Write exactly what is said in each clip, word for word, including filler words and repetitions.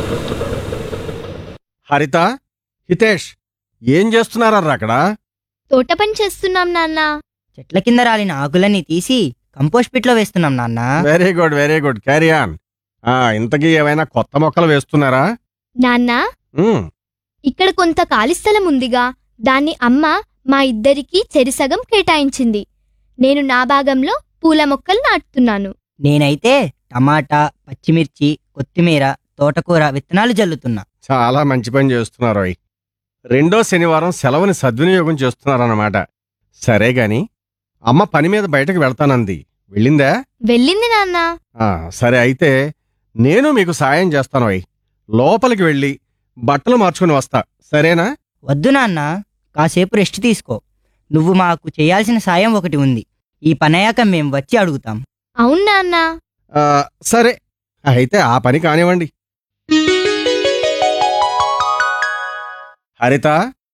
హరిత, హితేష్, ఏం చేస్తున్నారా అక్కడ? తోట పని చేస్తున్నాం నాన్న. చెట్ల కింద రాలిన ఆకులన్నీ తీసి కంపోస్ట్ పిట్లో వేస్తున్నాం నాన్న. Very good very good carry on. ఆ, ఇంతకీ ఏమైనా కొత్త మొక్కలు వేస్తున్నారా? నాన్న, ఉమ్, ఇక్కడ కొంత ఖాళీ స్థలం ఉందిగా, దాన్ని అమ్మ మా ఇద్దరికీ చెరిసగం కేటాయించింది. నేను నా భాగంలో పూల మొక్కలు నాటుతున్నాను. నేనైతే టమాటా, పచ్చిమిర్చి, కొత్తిమీర, తోటకూర విత్తనాలు జల్లుతున్నా. చాలా మంచి పని చేస్తున్నారు. రెండో శనివారం సెలవుని సద్వినియోగం చేస్తున్నారన్నమాట. సరే గాని అమ్మ పని మీద బయటకు వెళ్తానంది, వెళ్ళిందా? వెళ్ళింది నాన్న. ఆ, సరే అయితే నేను మీకు సాయం చేస్తాను. అయ్ లోపలికి వెళ్ళి బట్టలు మార్చుకుని వస్తా, సరేనా? వద్దు నాన్న, కాసేపు రెస్ట్ తీసుకో. నువ్వు మాకు చేయాల్సిన సాయం ఒకటి ఉంది. ఈ పనయ్యాక మేం వచ్చి అడుగుతాం. అవును నాన్న. ఆ, సరే అయితే ఆ పని కానివ్వండి. హరిత,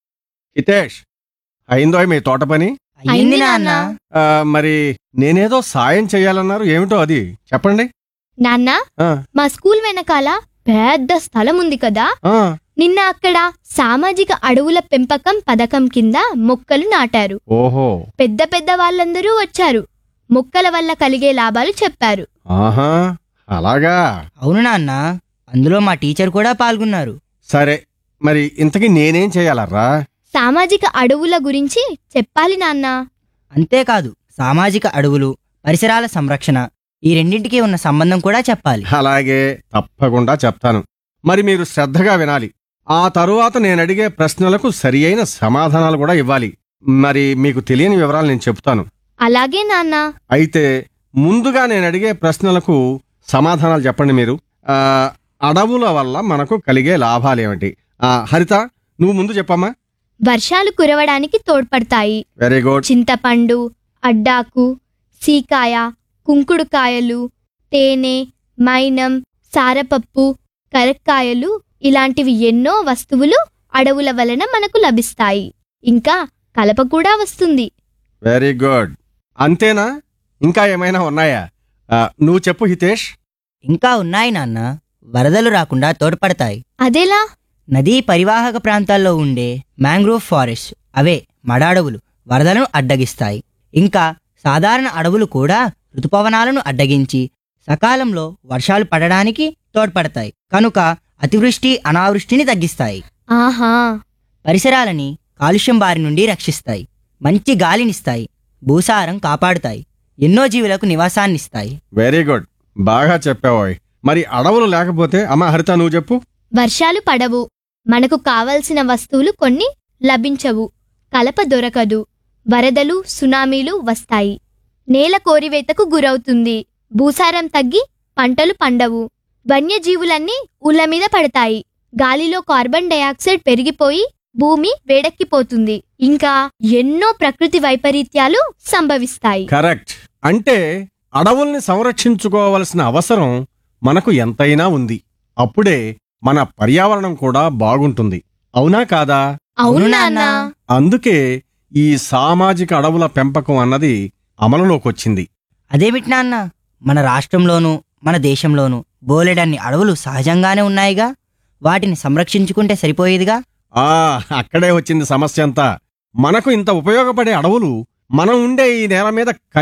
హితేష్, అయిందో మీ తోట పని? అయ్యింది అయింది నాన్న. నాన్న. ఆ, మరి నేనేదో సాయం చెయ్యాలన్నారు, ఏమిటో అది చెప్పండి. నాన్న, ఆ, మా స్కూల్ వెనకాల పెద్ద స్థలం ఉంది కదా, ఆ, నిన్న అక్కడ సామాజిక అడవుల పెంపకం పథకం కింద మొక్కలు నాటారు. ఓహో, పెద్ద పెద్ద వాళ్ళందరూ వచ్చారు. మొక్కల వల్ల కలిగే లాభాలు చెప్పారు. ఆహా, అలాగా. అవును నాన్న, అందులో మా టీచర్ కూడా పాల్గొన్నారు. సరే, మరి ఇంతకీ నేనేం చెయ్యాలర్రా? సామాజిక అడవుల గురించి చెప్పాలి నాన్న. అంతేకాదు, సామాజిక అడవులు, పరిసరాల సంరక్షణ, ఈ రెండింటికి ఉన్న సంబంధం కూడా చెప్పాలి. అలాగే, తప్పకుండా చెప్తాను. మరి మీరు శ్రద్ధగా వినాలి. ఆ తరువాత నేనడిగే ప్రశ్నలకు సరి అయిన సమాధానాలు కూడా ఇవ్వాలి. మరి మీకు తెలియని వివరాలు నేను చెప్తాను. అలాగే నాన్న. అయితే ముందుగా నేను అడిగే ప్రశ్నలకు సమాధానాలు చెప్పండి మీరు. ఆ, అడవుల వల్ల మనకు కలిగే లాభాలేమిటి? ఆ, హరిత, నువ్వు ముందు చెప్పమ్మా. వర్షాలు కురవడానికి తోడ్పడతాయి. Very good. చింతపండు, అడ్డాకు, సీకాయ, కుంకుడుకాయలు, తేనె, మైనం, సారపప్పు, కరక్కాయలు ఇలాంటివి ఎన్నో వస్తువులు అడవుల వలన మనకు లభిస్తాయి. ఇంకా కలప కూడా వస్తుంది. Very good. అంతేనా? ఇంకా ఏమైనా ఉన్నాయా? ఆ, నువ్వు చెప్పు హితేష్. ఇంకా ఉన్నాయి నాన్న. వరదలు రాకుండా తోడ్పడతాయి. అదెలా? నదీ పరివాహక ప్రాంతాల్లో ఉండే మ్యాంగ్రోవ్ ఫారెస్ట్, అవే మడాడవులు, వరదలను అడ్డగిస్తాయి. ఇంకా సాధారణ అడవులు కూడా ఋతుపవనాలను అడ్డగించి సకాలంలో వర్షాలు పడడానికి తోడ్పడతాయి. కనుక అతివృష్టి, అనావృష్టిని తగ్గిస్తాయి. ఆహా. పరిసరాలని కాలుష్యం బారి నుండి రక్షిస్తాయి. మంచి గాలినిస్తాయి. భూసారం కాపాడుతాయి. ఎన్నో జీవులకు నివాసాన్నిస్తాయి. వెరీ గుడ్, బాగా చెప్పావోయ్. మరి అడవులు లేకపోతే? అమ్మా హరిత, నువ్వు చెప్పు. వర్షాలు పడవు. మనకు కావలసిన వస్తువులు కొన్ని లభించవు. కలప దొరకదు. వరదలు, సునామీలు వస్తాయి. నేల కోరివేతకు గురవుతుంది. భూసారం తగ్గి పంటలు పండవు. వన్యజీవులన్నీ ఊళ్ళ మీద పడతాయి. గాలిలో కార్బన్ డయాక్సైడ్ పెరిగిపోయి భూమి వేడెక్కిపోతుంది. ఇంకా ఎన్నో ప్రకృతి వైపరీత్యాలు సంభవిస్తాయి. కరెక్ట్. అంటే అడవుల్ని సంరక్షించుకోవలసిన అవసరం మనకు ఎంతైనా ఉంది. అప్పుడే మన పర్యావరణం కూడా బాగుంటుంది. అవునా కాదా? అవును నాన్న. అందుకే ఈ సామాజిక అడవుల పెంపకం అన్నది అమలులోకొచ్చింది. అదేమిటి నాన్న, మన రాష్ట్రంలోనూ మన దేశంలోనూ బోలెడన్ని అడవులు సహజంగానే ఉన్నాయిగా. వాటిని సంరక్షించుకుంటే సరిపోయేదిగా. ఆ, అక్కడే వచ్చింది సమస్య అంతా. మనకు ఇంత ఉపయోగపడే అడవులు మనం ఉండే ఈ నేల మీద